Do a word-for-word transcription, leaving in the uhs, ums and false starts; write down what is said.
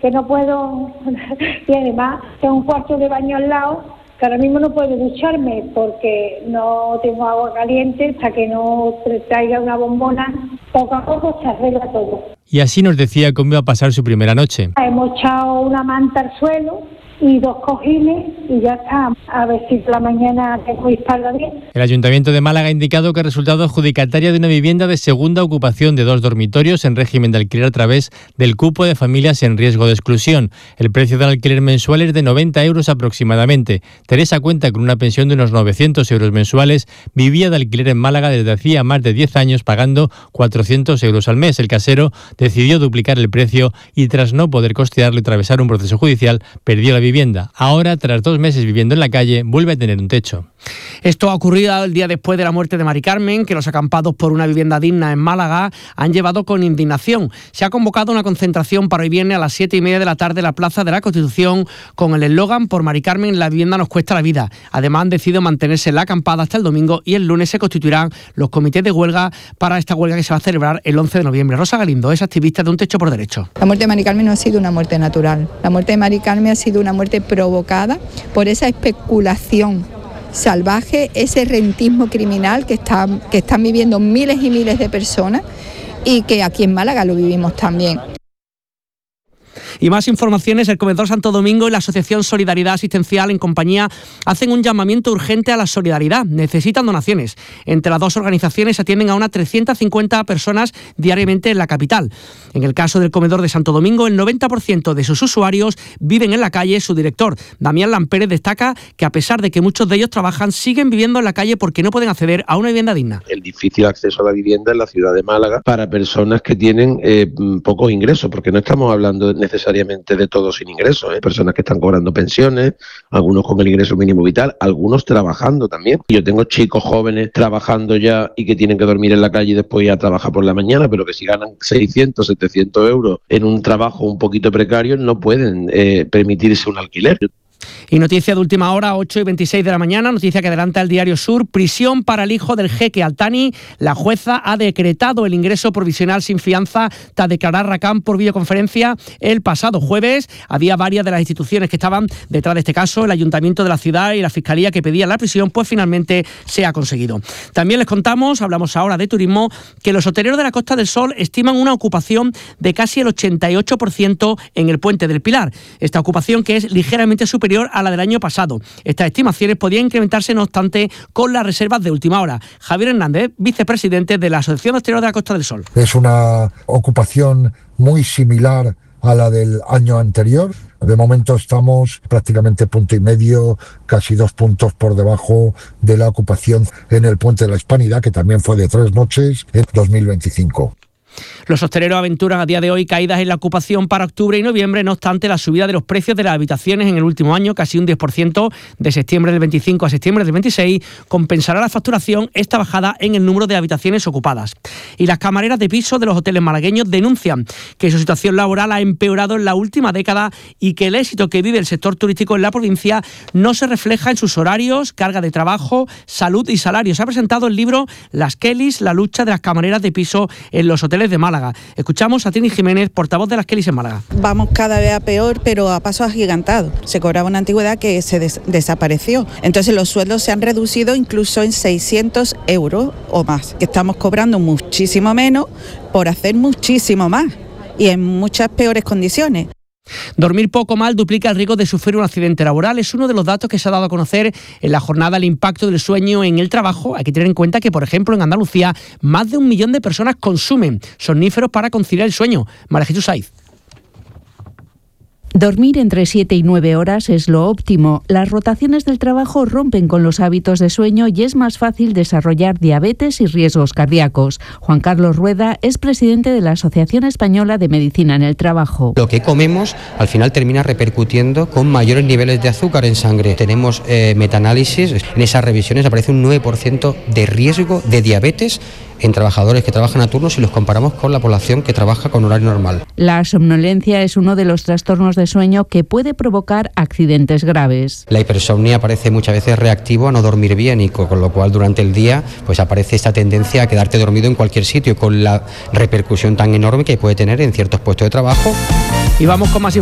que no puedo, y además tengo un cuarto de baño al lado, que ahora mismo no puedo ducharme porque no tengo agua caliente, hasta que no traiga una bombona, poco a poco se arregla todo. Y así nos decía cómo iba a pasar su primera noche. Hemos echado una manta al suelo y dos cojines y ya está. A ver si por la mañana tengo que estarla bien. El Ayuntamiento de Málaga ha indicado que ha resultado adjudicataria de una vivienda de segunda ocupación de dos dormitorios en régimen de alquiler a través del cupo de familias en riesgo de exclusión. El precio del alquiler mensual es de noventa euros aproximadamente. Teresa cuenta con una pensión de unos novecientos euros mensuales. Vivía de alquiler en Málaga desde hacía más de diez años pagando cuatrocientos euros al mes. El casero decidió duplicar el precio y tras no poder costearlo y atravesar un proceso judicial, perdió la vivienda. Ahora, tras dos meses viviendo en la calle, vuelve a tener un techo. Esto ha ocurrido el día después de la muerte de Mari Carmen, que los acampados por una vivienda digna en Málaga han llevado con indignación. Se ha convocado una concentración para hoy viernes a las siete y media de la tarde en la Plaza de la Constitución con el eslogan "Por Mari Carmen, la vivienda nos cuesta la vida". Además, han decidido mantenerse en la acampada hasta el domingo y el lunes se constituirán los comités de huelga para esta huelga que se va a celebrar el once de noviembre. Rosa Galindo es activista de Un Techo por Derecho. La muerte de Mari Carmen no ha sido una muerte natural. La muerte de Mari Carmen ha sido una muerte provocada por esa especulación salvaje, ese rentismo criminal que, está, que están viviendo miles y miles de personas y que aquí en Málaga lo vivimos también. Y más informaciones, el Comedor Santo Domingo y la Asociación Solidaridad Asistencial en compañía hacen un llamamiento urgente a la solidaridad. Necesitan donaciones. Entre las dos organizaciones atienden a unas trescientas cincuenta personas diariamente en la capital. En el caso del Comedor de Santo Domingo, el noventa por ciento de sus usuarios viven en la calle. Su director, Damián Lampérez, destaca que a pesar de que muchos de ellos trabajan, siguen viviendo en la calle porque no pueden acceder a una vivienda digna. El difícil acceso a la vivienda en la ciudad de Málaga para personas que tienen eh, pocos ingresos, porque no estamos hablando necesariamente de todos sin ingresos, ¿eh? Personas que están cobrando pensiones, algunos con el ingreso mínimo vital, algunos trabajando también. Yo tengo chicos jóvenes trabajando ya y que tienen que dormir en la calle y después ir a trabajar por la mañana, pero que si ganan seiscientos, setecientos euros en un trabajo un poquito precario no pueden eh, permitirse un alquiler. Y noticia de última hora, ocho y veintiséis de la mañana, noticia que adelanta el Diario Sur: prisión para el hijo del jeque Altani. La jueza ha decretado el ingreso provisional sin fianza tras declarar Racán por videoconferencia el pasado jueves. Había varias de las instituciones que estaban detrás de este caso, el Ayuntamiento de la ciudad y la Fiscalía, que pedían la prisión, pues finalmente se ha conseguido. También les contamos, hablamos ahora de turismo, que los hoteleros de la Costa del Sol estiman una ocupación de casi el ochenta y ocho por ciento en el Puente del Pilar. Esta ocupación, que es ligeramente superior a la del año pasado. Estas estimaciones podían incrementarse, no obstante, con las reservas de última hora. Javier Hernández, vicepresidente de la Asociación de Hosteleros de la Costa del Sol. Es una ocupación muy similar a la del año anterior. De momento estamos prácticamente punto y medio, casi dos puntos por debajo de la ocupación en el Puente de la Hispanidad, que también fue de tres noches en dos mil veinticinco. Los hosteleros aventuran a día de hoy caídas en la ocupación para octubre y noviembre. No obstante, la subida de los precios de las habitaciones en el último año, casi un diez por ciento, de septiembre del veinticinco a septiembre del veintiséis, compensará la facturación esta bajada en el número de habitaciones ocupadas. Y las camareras de piso de los hoteles malagueños denuncian que su situación laboral ha empeorado en la última década y que el éxito que vive el sector turístico en la provincia no se refleja en sus horarios, carga de trabajo, salud y salarios. Se ha presentado el libro Las Kellys, la lucha de las camareras de piso en los hoteles de Málaga. Escuchamos a Trini Jiménez, portavoz de las Kellys en Málaga. Vamos cada vez a peor, pero a pasos agigantados. Se cobraba una antigüedad que se des- desapareció. Entonces los sueldos se han reducido incluso en seiscientos euros o más, que estamos cobrando muchísimo menos por hacer muchísimo más y en muchas peores condiciones. Dormir poco mal duplica el riesgo de sufrir un accidente laboral. Es uno de los datos que se ha dado a conocer en la jornada el impacto del sueño en el trabajo. Hay que tener en cuenta que, por ejemplo, en Andalucía, más de un millón de personas consumen somníferos para conciliar el sueño. María Jesús Saiz. Dormir entre siete y nueve horas es lo óptimo. Las rotaciones del trabajo rompen con los hábitos de sueño y es más fácil desarrollar diabetes y riesgos cardíacos. Juan Carlos Rueda es presidente de la Asociación Española de Medicina en el Trabajo. Lo que comemos al final termina repercutiendo con mayores niveles de azúcar en sangre. Tenemos eh, metaanálisis, en esas revisiones aparece un nueve por ciento de riesgo de diabetes en trabajadores que trabajan a turnos si los comparamos con la población que trabaja con horario normal. La somnolencia es uno de los trastornos de sueño que puede provocar accidentes graves. La hipersomnia aparece muchas veces reactivo a no dormir bien y con lo cual durante el día pues aparece esta tendencia a quedarte dormido en cualquier sitio con la repercusión tan enorme que puede tener en ciertos puestos de trabajo. Y vamos con más información.